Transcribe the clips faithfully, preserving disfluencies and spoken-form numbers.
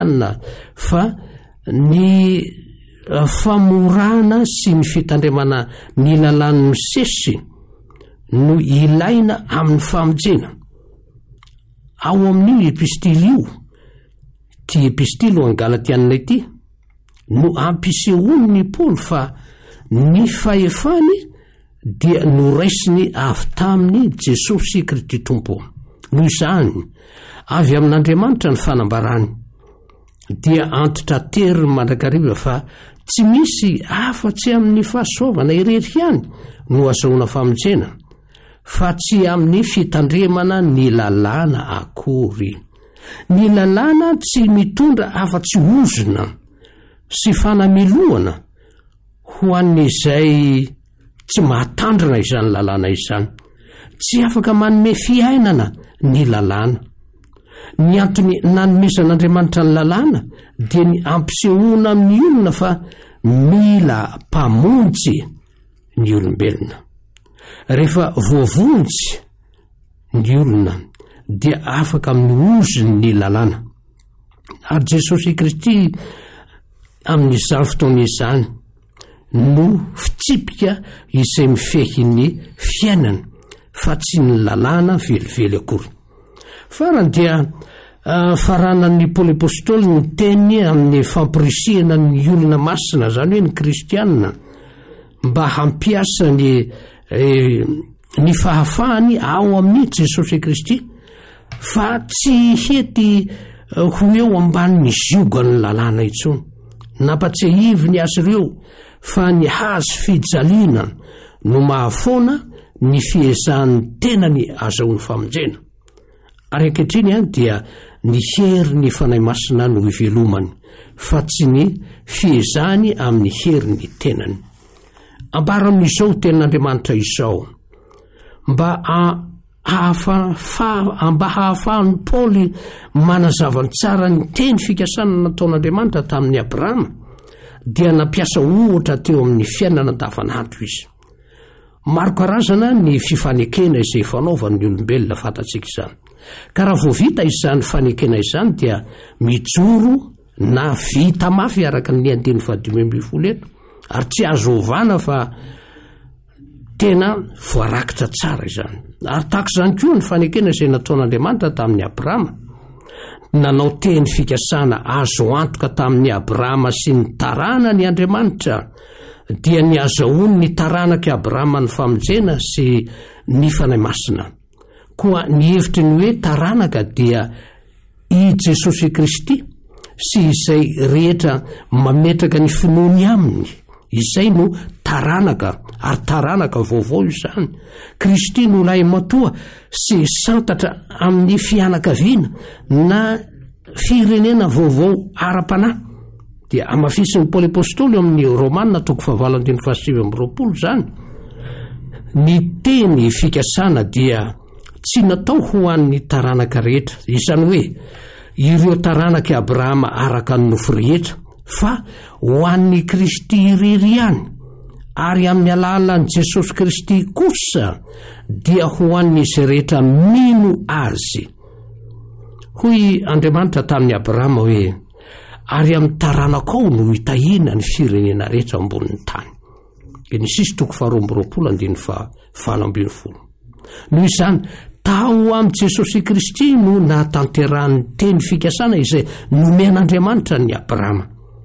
kristianina fa ny famorana sy ny fitandremana ny lalàn'ny misesy no ilaina amin'ny famonjena. Ao amin'io epistily io, ty epistily ho an Galatianina ity, no ampisehoany ny Paoly fa ny fahefany dia noraisiny avy taminy Jesosy Kristy Tompo. Noho izany, avy amin'Andriamanitra ny fanambarany, dia antitra tery mandrakariva fa tsy misy afa-tsy amin'ny fahasoavana irery ihany no azahoana famonjena, fa tsy amin'ny fitandremana ny lalàna akory. Ny lalàna tsy mitondra afa-tsy ozona sy fanameloana ho an'izay tsy mahatandrina izany lalàna izany. Tsy afaka manome fiainana ny lalàna. Ny antony nanomezan'Andriamanitra ny lalàna dia ny ampisehoana amin'ny olona fa mila mpamonjy ny olombelona. Rehefa voavonjy ny olona dia afaka amin'ny ozony ny lalàna. Ary Jesosy Kristy amin'izany fotoana izany no fitsipika izay mifehy ny fiainana fa tsy ny lalàna velively akory. Farany dia uh, faranan'ny Paoly apôstôly ny teny amin'ny fampirisihana ny olona masina, zany hoe ny kristianina, mba hampiasa ny, eh, ny fahafahany ao amin'ny Jesosy Kristy, fa tsy hety uh, ho eo ambanin'ny ziogan'ny lalàna intsony. Nampatsehiviny azy ireo fa ny hazo fijaliana no mahafoana ny fiezahan'ny tenany azahoany famonjena. Ary ankehitriny any dia ny hery ny fanahy masina no ivelomany, fa tsy ny fiezahany amin'ny hery ny tenany. Ambara amin'izao tenin'Andriamanitra izao, mba mba hahafahan'ny Paoly manazava ny tsara ny teny fikasana nataon'Andriamanitra tamin'ny Abrahama, dia nampiasa ohatra teo amin'ny fiainana andavanandro izy. Maro karazana ny fifanekena izay fanaovan'ny olombelona, fantatsika izany. Ka raha vao vita izany fanekena izany dia mijoro na vita mafy araka ny andiny fahadimy ambin'ny folo eto, ary tsy azo ovana fa tena voarakitra tsara izany. Ary tahaka izany koa ny fanekena izay nataon'Andriamanitra tamin'ny Abrahama. Nanao teny fikasana azo antoka tamin'ny Abrahama sy ny taranany Andriamanitra, dia ny azahoany ny taranaka Abrahama ny famonjena sy ny fanahy masina. Koa ny hevitry ny hoe taranaka dia i Jesosy Kristy sy izay rehetra mametraka ny finoany aminy, izay no taranaka, ary taranaka vaovao izany. Kristy no lay matoa sy santatra amin'ny fianakaviana na firenena vaovao ara-panahy. Dia amafisin'ny Paoly apôstôly amin'ny Romanina toko fahavalo andiny fahasivy amby roapolo zany, ny teny fikasana dia tsy natao ho an'ny taranaka rehetra, izany hoe ireo taranaka Abrahama araka ny nofo rehetra, fa ho an'ny Kristy irery ihany. Ary amin'ny alalan'i Jesosy Kristy kosa dia ho an'izy rehetra mino azy. Hoy Andriamanitra tamin'ny Abrahama hoe, ary amin'ny taranakao no hitahina ny firenena rehetra ambonin'ny tany. Genesis toko faharoa amby roapolo andiny fa valo ambin'ny folo. Noho izany, tao amin'ny Jesosy Kristy no nahatanterahany teny fikasana izay nomen'Andriamanitra ny Abrahama.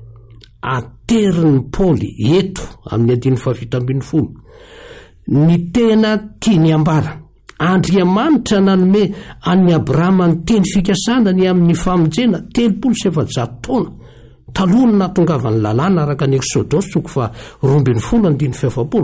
Aterin'ny Paoly eto amin'ny andiny fahafito ambin'ny folo. Ny tena tiany ambara, Andriamanitra nanome an'ny Abrahama ny teny fikasana ny amin'ny famonjena telopolo sy efajato taona taloha ny nahatongavany lalàna araka ny Eksôdôsy toko fa roa ambin'ny folo andiny fefapolo.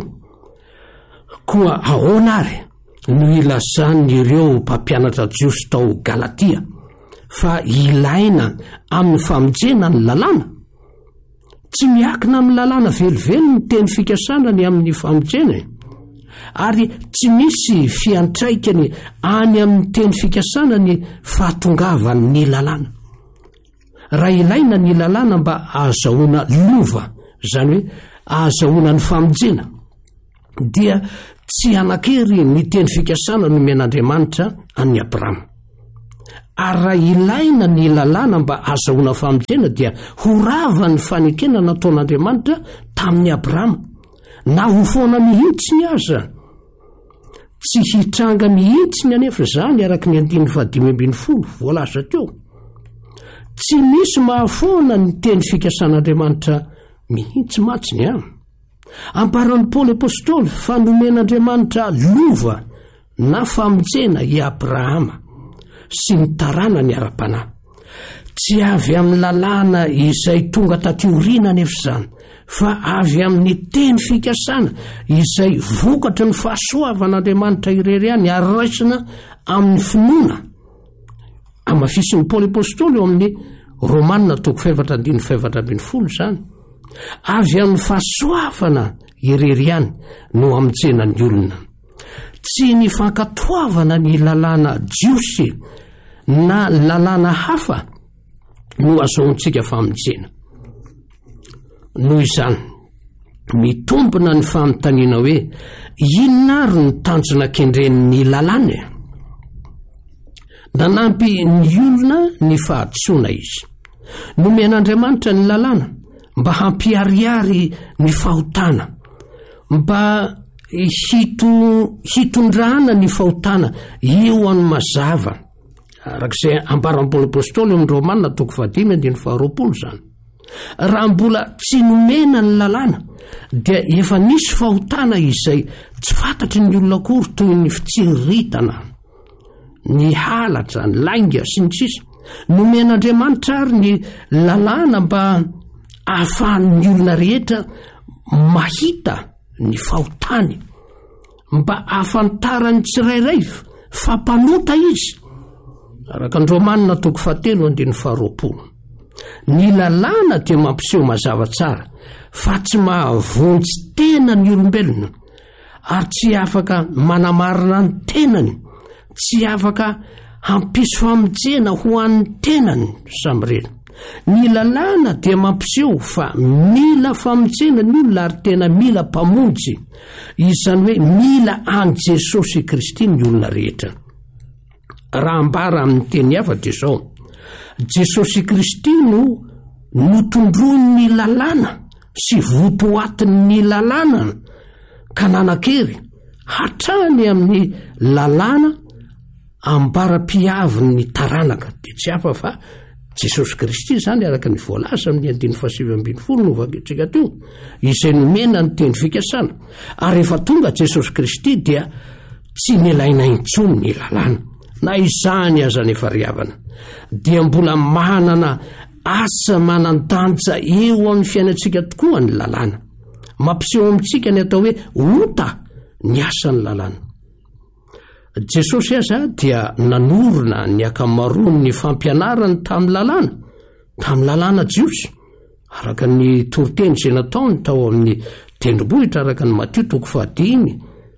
Koa ahoana ary no ilazany ireo mpampianatra jiosy tao Galatia fa ilaina amin'ny famonjena ny lalàna? Tsy miakina amin'ny lalàna velively ny teny fikasana ny amin'ny famonjena, ary tsy misy fiantraikany any amin'ny teny fikasana ny fahatongavany ny lalàna. Raha ilaina ny lalàna mba ahazahoana lova, zany hoe ahazahoana ny famonjena, dia tsy anakery ny teny fikasana nomen'Andriamanitra an'ny Abrahama. ary raha ilaina ny lalàna mba azahoana famonjena dia ho rava ny fanekena nataon'Andriamanitra tamin'ny Abrahama, na ho foana mihitsiny aza. Tsy hitranga mihitsiny anefa zany araka ny andiny fahadimy ambin'ny folo voalaza teo. Tsy misy mahafoana ny teny fikasan'Andriamanitra mihitsy matsiny a. Amparan'ny Paoly apôstôly fa nomen'Andriamanitra lova na famonjena i Abrahama sy ny tarana ny ara-panahy. Tsy avy amin'ny lalàna izay tonga taty-oriana nefa zany, fa avy amin'ny teny fikasana izay vokatry ny fahasoavan'Andriamanitra irery ihany ary raisina amin'ny finoana. Amafisin'ny Paoly apôstôly eo amin'ny Romanina toko faefatra andiny faefatra ambin'ny folo zany. Avy amin'ny fahasoavana irery ihany no amonjena ny olona. Tsy ny fankatoavana ny lalàna jiosy na lalàna hafa no azahoantsika famonjena. Noho izany, mitombona ny fanontaniana hoe inona ary ny tanjona kendren'ny lalàna? Nanampy ny olona ny fahatsoana izy. Nomen'Andriamanitra ny lalàna mba hampiariary ny fahotana, mba hito hitondrana ny fahotana eo amin'ny mazava. Arak'izay ambaran'ny Paoly apôstôly amin'ny Romanina toko fahadimy andiny faharoapolo zany. Raha mbola tsy nomena ny lalàna dia efa nisy fahotana izay tsy fantatry ny olona akory, toy ny fitsiritana, ny halatra, ny lainga sy ny sisa. Nomen'Andriamanitra ary ny lalàna mba ahafahan'ny olona rehetra mahita ny fahotany, mba ahafantarany tsirairay fa mpanota izy. Araka ny Romanina toko fahatelo andiny faharoapolo. Ny lalàna dia mampiseho mazava tsara fa tsy mahavonjy tena ny olombelona, ary tsy afaka manamarina ny tenany, tsy afaka hampisy famonjena ho an'ny tenany samirena. Ny lalàna dia mampiseho fa mila famonjena ny olona ary tena mila mpamonjy, izany hoe mila any Jesosy Kristy ny olona rehetra. Raha ambara amin'ny teny hafatra izao, Jesosy Kristy no notondroiny ny lalàna sy votoatin'ny lalàna ka nanan-kery hatrany amin'ny lalàna ambara-piavy ny taranaka. Dia tsy hafa fa Jesosy Kristy zany araka ny voalaza amin'ny andiny fahasivy ambin'ny folo no vakintsika teo, izay nomena ny teny fikasana. Ary rehefa tonga Jesosy Kristy dia tsy nilaina intsony ny lalàna, na izany aza nefa riavana, dia mbola manana asa manan-danja eo amin'ny fiainantsika tokoa ny lalàna. Mampiseho amintsika ny atao hoe ota ny asan'ny lalàna. Jesosy aza dia nanorona ny akamaroany ny fampianarany tamin'ny lalàna, tamin'ny lalàna jiosy, araka ny toriteny izay nataony tao amin'ny tendrombohitra araka ny Mateo toko fahadimy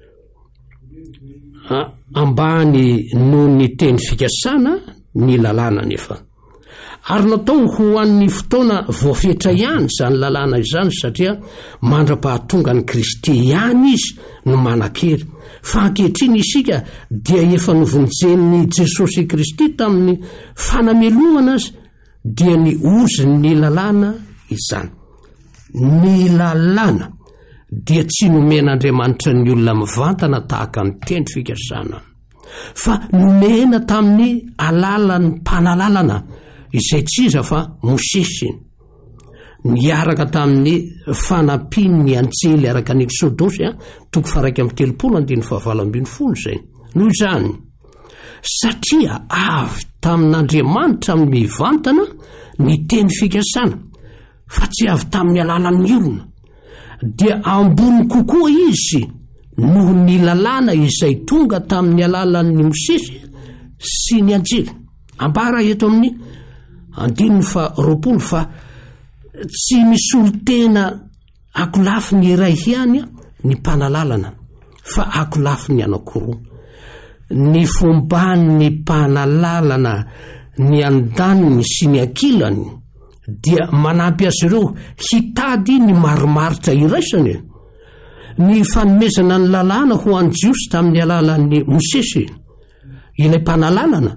ambany noho ny teny fikasana ny lalàna nefa. Ary natao ho an'ny fotoana voafetra ihany zany lalàna izany, satria mandra-pahatonga ny Kristy ihany izy no manan-kery. Fa ankehitriny isika dia efa novonjen'ny Jesosy Kristy tamin'ny fanamelohana azy, dia ny oziny lalàna izany. Ny lalàna dia tsy nomen'Andriamanitra ny olona mivantana tahaka ny teny fikasana, fa nomena tamin'ny alalan'ny mpanalalana izay tsy iza fa Mosesy, niaraka tamin'ny fanampiany anjely araka ny Eksôdosy toko faraika amin'ny telopolo andiny fahavalo ambin'ny folo zay. Noho izany, satria avy tamin'Andriamanitra mivantana ny teny fikasana, fa tsy avy tamin'ny alalan'ny olona, dia ambony kokoa izy noho ny lalàna izay tonga tamin'ny alalan'ny Mosesy sy ny anjely. Ambara eto amin'ny andininy faharoapolo fa tsy misy olo tena akolafy ny iray ihany ny mpanalalana, fa akolafy ny anankiroa. Ny fomban'ny mpanalalana ny andaniny sy ny ankilany dia manampy azy ireo hitady ny marimaritra iraisany. Ny fanomezana ny lalàna ho an'ny jiosy tamin'ny alalan'ny Mosesy, ilay mpanalalana,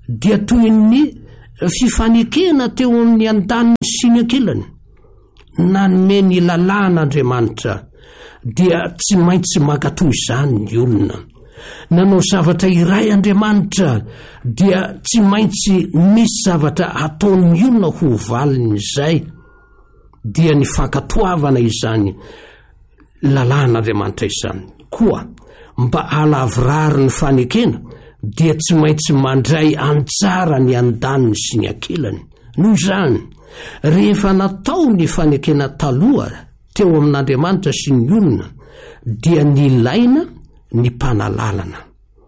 dia toy ny fifanekena teo amin'ny an-daniny sy ny ankilany. Nanome ny lalàn'Andriamanitra dia tsy maintsy mankatoy izany ny olona. Nanao zavatra iray Andriamanitra dia tsy maintsy misy zavatra ataon'ny olona ho valiny izay. Dia ny fankatoavana izany lalàn'Andriamanitra izany. Koa mba halavrary ny fanekena dia tsy maintsy mandray antsara ny an-daniny sy ny ankilany. Noho izany, rehefa natao ny fanekena taloha teo amin'Andriamanitra sy ny olona, dia nilaina ny mpanalalana.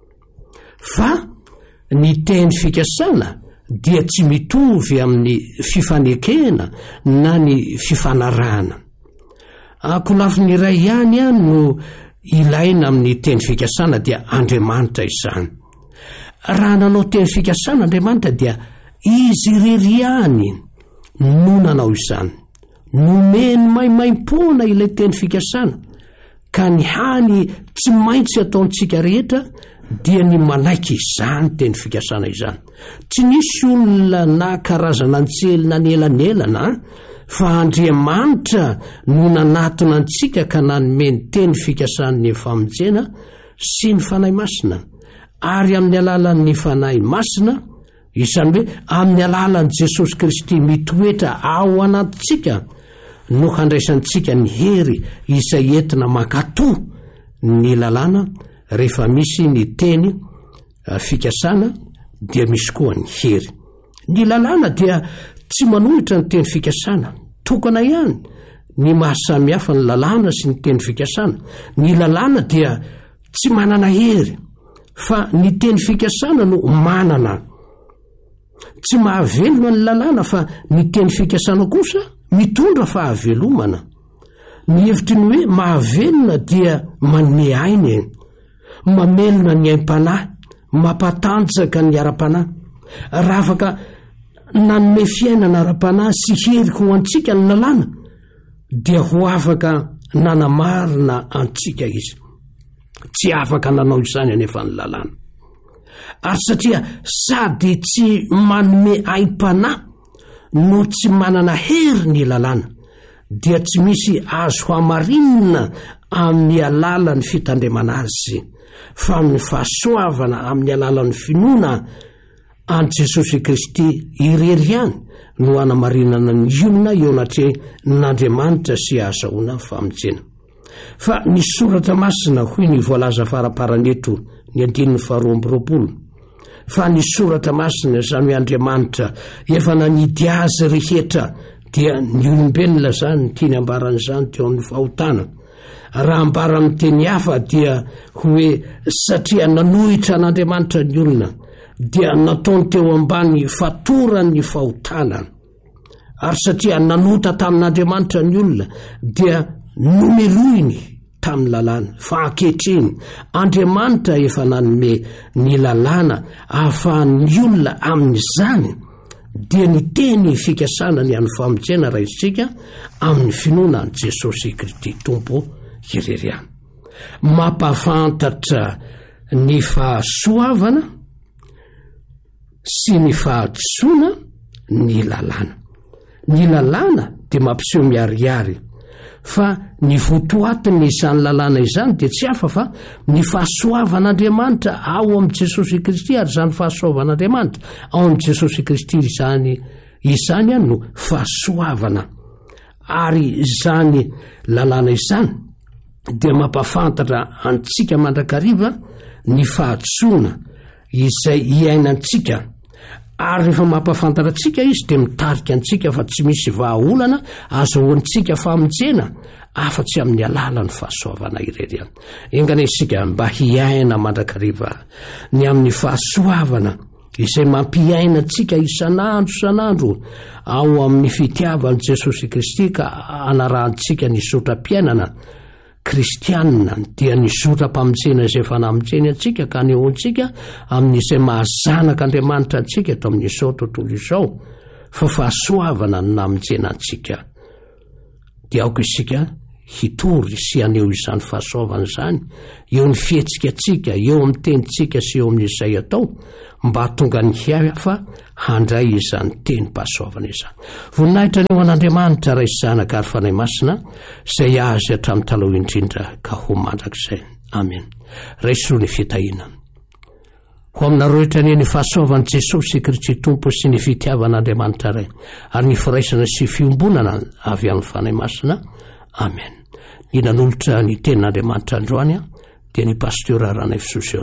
Fa ny teny fikasana dia tsy mitovy amin'ny fifanekena na ny fifanarahana. Akolafiny iray ihany ihany no ilaina amin'ny teny fikasana dia Andriamanitra izany. Raha nanao teny fikasana Andriamanitra dia izy irery ihany no nanao izany. Nomeny maimaim-poana ilay teny fikasana, ka ny hany tsy maintsy ataontsika rehetra dia ny manaiky izany teny fikasana izany. Tsy nisy olona na karazana antsely na nelanelana, fa Andriamanitra no nanatona antsika ka nanome ny teny fikasan'ny famonjena sy ny fanahy masina. Ary amin'ny alalan'ny fanahy masina, izany hoe amin'ny alalan'i Jesosy Kristy mitoetra ao anatintsika, no handraisantsika ny hery izay entina mankatoa ny lalàna. Rehefa misy ny teny fikasana dia misy koa ny hery. Ny lalàna dia tsy manohitra ny teny fikasana. Tokana ihany ny mahasamihafa ny lalàna sy ny teny fikasana. Ny lalàna dia tsy manana hery, fa ny teny fikasana no manana. Tsy mahavelona ny lalàna, fa ny teny fikasana kosa mitondra fahavelomana. Ny hevitry ny hoe mahavelona dia manome ainy, mamelona ny aim-panahy, mampatanjaka ny ara-panahy. Raha afaka nanome fiainana ara-panahy sy hery ho antsika ny lalàna, dia ho afaka nanamarina antsika izy. Tsy afaka nanao izany anefa ny lalàna. Ary satria sady tsy manome aim-panahy no tsy manana hery ny lalàna, dia tsy misy azo hamarinina amin'ny alalan'ny fitandremana azy, fa amin'ny fahasoavana amin'ny alalan'ny finoana an Jesosy Kristy irery ihany no hanamarinana ny olona eo anatrehan'Andriamanitra sy ahazahoana famonjena. Fa ny soratra masina hoy ny voalaza faraparan'eto ny andininy faharoa amby roapolo. Fa ny soratra masina, izany hoe Andriamanitra efa nanidy azy rehetra, dia ny olombelona zany tiany ambaran'izany teo amin'ny fahotana. Raha ambara amin'ny teny hafa dia hoe satria nanohitra an'Andriamanitra ny olona, dia nataony teo ambany fatorany fahotana. Ary satria nanota tamin'Andriamanitra ny olona, dia nomeloiny tamin'ny lalàna. Fa ankehitriny Andriamanitra efa nanome ny lalàna ahafahan'ny olona amin'izany, dia ny teny fikasana ny an'ny famonjena raha isika amin'ny finoana an Jesosy Kristy Tompo irery ihany. Mampafantatra ny fahasoavana sy ny fahadisoana ny lalàna. Ny lalàna dia mampiseho miarihary, fa ny votoatiny izany lalàna izany dia tsy hafa fa ny fahasoavan'Andriamanitra ao amin'ny Jesosy Kristy. Ary izany fahasoavan'Andriamanitra ao amin'ny Jesosy Kristy izany izany ihany no fahasoavana. Ary izany lalàna izany dia mampafantatra antsika mandrakariva ny fahadisoana izay iainantsika. Ary rehefa mampafantatra antsika izy dia mitarika antsika fa tsy misy vahaolana azahoantsika famonjena afa-tsy amin'ny alalan'ny fahasoavana irery ihany. Engana isika mba hiaina mandrakariva ny amin'ny fahasoavana izay mampiaina antsika isan'andro isan'andro ao amin'ny fitiavan'i Jesosy Kristy, ka anarahantsika ny sotram-piainana kristianina, dia ny sotram-pamonjena izay efa namonjeny antsika ka anehoantsika amin'izay mahazanaka Andriamanitra antsika eto amin'izao tontolo izao, fa fahasoavana no namonjena antsika. Dia aoka isika hitory sy aneo izany fahasoavana izany eo ny fihetsika atsika eo amin'ny tenitsika sy eo amin'izay atao mba hatonga ny hafa handray izany tenym-pahasoavana izany. Voninahitra ny eo an'Andriamanitra ray zanaka ary fanahy masina izay azy hatramin'ny taloha indrindra ka ho mandrakizay. Amen. Raisoa ny fitahiana. Ho aminareo rehetra ny fahasoavan'i Jesosy Kristy Tompo sy ny fitiavan'Andriamanitra ray ary ny firaisana sy fiombonana avy amin'ny fanahy masina. Amen. Ny nanolotra ny tenin'Andriamanitra androany dia ny pasteur Ranaify Sosio.